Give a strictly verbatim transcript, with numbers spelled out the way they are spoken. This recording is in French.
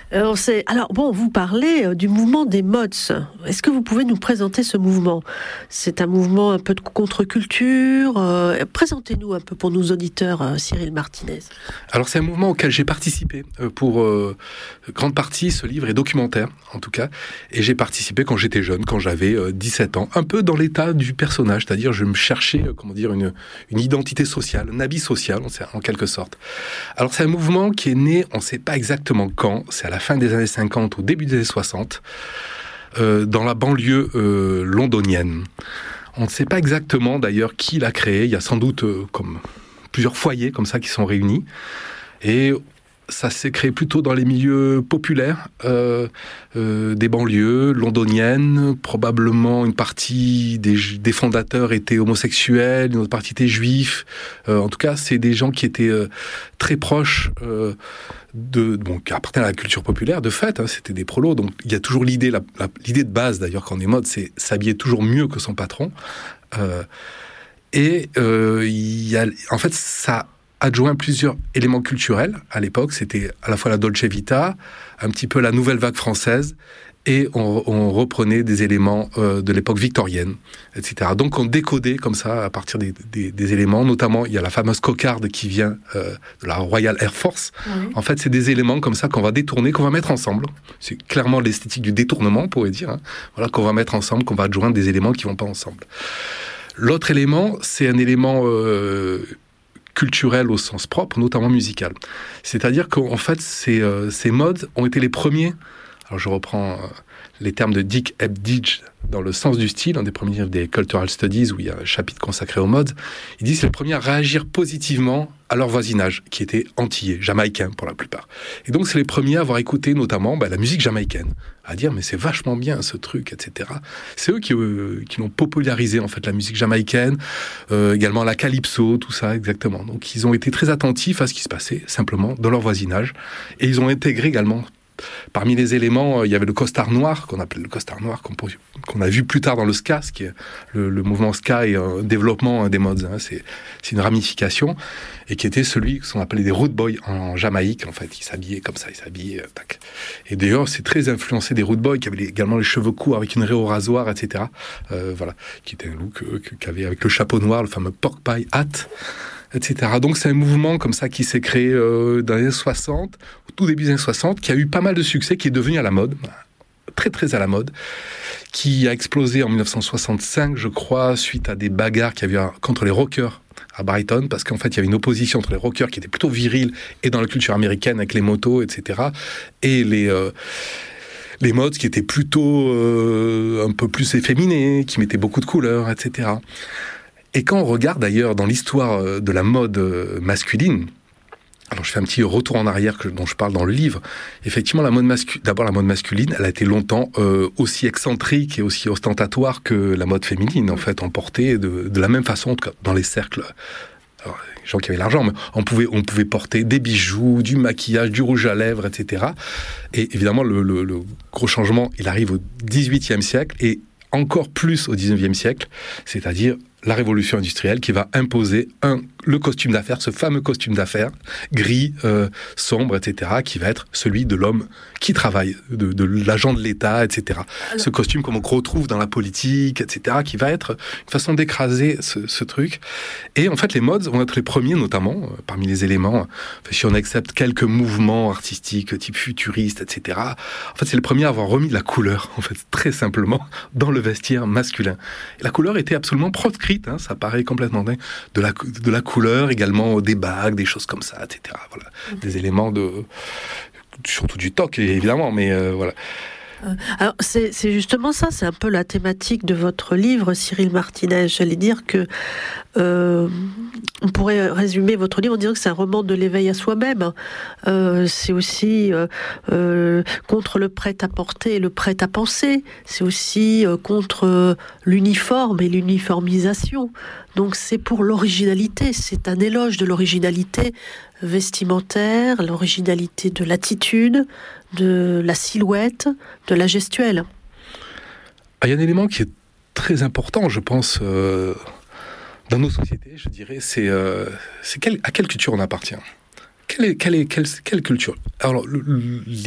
Alors, c'est... Alors, bon, vous parlez euh, du mouvement des mods. Est-ce que vous pouvez nous présenter ce mouvement ? C'est un mouvement un peu de contre-culture. Euh, présentez-nous un peu pour nos auditeurs, euh, Cyril Martinez. Alors, c'est un mouvement auquel j'ai participé. Euh, pour euh, grande partie, ce livre est documentaire, en tout cas. Et j'ai participé quand j'étais jeune, quand j'avais euh, dix-sept ans. Un peu dans l'état du personnage, c'est-à-dire je me cherchais, euh, comment dire, une, une identité sociale, un habit social, en quelque sorte. Alors, c'est un mouvement qui est né, on ne sait pas exactement quand, c'est à la fin des années cinquante, au début des années soixante, euh, dans la banlieue euh, londonienne. On ne sait pas exactement d'ailleurs qui l'a créé, il y a sans doute euh, comme plusieurs foyers comme ça qui sont réunis, et ça s'est créé plutôt dans les milieux populaires euh, euh, des banlieues londoniennes. Probablement une partie des, des fondateurs étaient homosexuels, une autre partie était juifs. Euh, en tout cas, c'est des gens qui étaient euh, très proches euh, de, bon, qui appartenaient à la culture populaire. De fait, hein, c'était des prolos. Donc, il y a toujours l'idée, la, la, l'idée de base d'ailleurs quand on est mode, c'est s'habiller toujours mieux que son patron. Euh, et euh, il y a, en fait, ça adjoint plusieurs éléments culturels. À l'époque, c'était à la fois la Dolce Vita, un petit peu la nouvelle vague française, et on, on reprenait des éléments euh, de l'époque victorienne, et cetera. Donc on décodait comme ça à partir des, des, des éléments, notamment il y a la fameuse cocarde qui vient euh, de la Royal Air Force. Oui. En fait, c'est des éléments comme ça qu'on va détourner, qu'on va mettre ensemble. C'est clairement l'esthétique du détournement, on pourrait dire. Hein. Voilà, qu'on va mettre ensemble, qu'on va adjoindre des éléments qui ne vont pas ensemble. L'autre élément, c'est un élément Euh, culturel au sens propre, notamment musical. C'est-à-dire qu'en fait, ces, euh, ces modes ont été les premiers, alors je reprends euh, les termes de Dick Ebditch dans le sens du style, un des premiers livres des Cultural Studies, où il y a un chapitre consacré aux modes. Il dit que c'est les premiers à réagir positivement à leur voisinage, qui était antillais, jamaïcain pour la plupart. Et donc, c'est les premiers à avoir écouté notamment bah, la musique jamaïcaine, à dire mais c'est vachement bien ce truc, et cetera. C'est eux qui, euh, qui l'ont popularisé en fait, la musique jamaïcaine, euh, également la calypso, tout ça, exactement. Donc, ils ont été très attentifs à ce qui se passait simplement dans leur voisinage, et ils ont intégré également. Parmi les éléments, il y avait le costard noir, qu'on appelle le costard noir, qu'on, qu'on a vu plus tard dans le ska, ce qui est le, le mouvement ska et un développement des modes, hein, c'est, c'est une ramification, et qui était celui qu'on appelait des root boys en Jamaïque, en fait, ils s'habillaient comme ça, ils s'habillaient, tac. Et d'ailleurs, c'est très influencé des root boys, qui avaient également les cheveux courts avec une raie au rasoir, et cetera. Euh, voilà, qui était un look euh, qu'avait avec le chapeau noir, le fameux pork pie hat, et cetera. Donc c'est un mouvement comme ça qui s'est créé euh, dans les années soixante, au tout début des années soixante, qui a eu pas mal de succès, qui est devenu à la mode, très très à la mode, qui a explosé en dix-neuf cent soixante-cinq, je crois, suite à des bagarres qu'il y avait contre les rockers à Brighton, parce qu'en fait il y avait une opposition entre les rockers qui étaient plutôt virils et dans la culture américaine avec les motos, et cetera, et les... Euh, les modes qui étaient plutôt euh, un peu plus efféminés, qui mettaient beaucoup de couleurs, et cetera. Et quand on regarde d'ailleurs dans l'histoire de la mode masculine, alors je fais un petit retour en arrière que, dont je parle dans le livre, effectivement la mode masculine, d'abord la mode masculine, elle a été longtemps euh, aussi excentrique et aussi ostentatoire que la mode féminine, en fait, on portait de, de la même façon, en tout cas dans les cercles. Alors, les gens qui avaient l'argent, mais on pouvait, on pouvait porter des bijoux, du maquillage, du rouge à lèvres, et cetera. Et évidemment, le, le, le gros changement, il arrive au dix-huitième siècle et encore plus au dix-neuvième siècle, c'est-à-dire la révolution industrielle qui va imposer un, le costume d'affaires, ce fameux costume d'affaires, gris, euh, sombre, et cetera, qui va être celui de l'homme qui travaille, de, de l'agent de l'État, et cetera. Alors, ce costume qu'on retrouve dans la politique, et cetera, qui va être une façon d'écraser ce, ce truc. Et en fait, les modes vont être les premiers, notamment, euh, parmi les éléments, euh, si on accepte quelques mouvements artistiques, type futuriste, et cetera, en fait, c'est les premiers à avoir remis de la couleur, en fait, très simplement, dans le vestiaire masculin. Et la couleur était absolument proscrite. Hein, ça paraît complètement dingue, de la, de la couleur, également des bagues, des choses comme ça, et cetera. Voilà. Mmh. Des éléments de... surtout du toc, évidemment, mais euh, voilà. Alors, c'est, c'est justement ça, c'est un peu la thématique de votre livre, Cyril Martinez. J'allais dire que euh, on pourrait résumer votre livre en disant que c'est un roman de l'éveil à soi-même. Euh, c'est aussi euh, euh, contre le prêt-à-porter et le prêt-à-penser. C'est aussi euh, contre l'uniforme et l'uniformisation. Donc c'est pour l'originalité, c'est un éloge de l'originalité vestimentaire, l'originalité de l'attitude, de la silhouette, de la gestuelle. Ah, il y a un élément qui est très important, je pense, euh, dans nos sociétés, je dirais, c'est, euh, c'est quel, à quelle culture on appartient. Quelle, est, quelle, est, quelle, quelle culture ? Alors,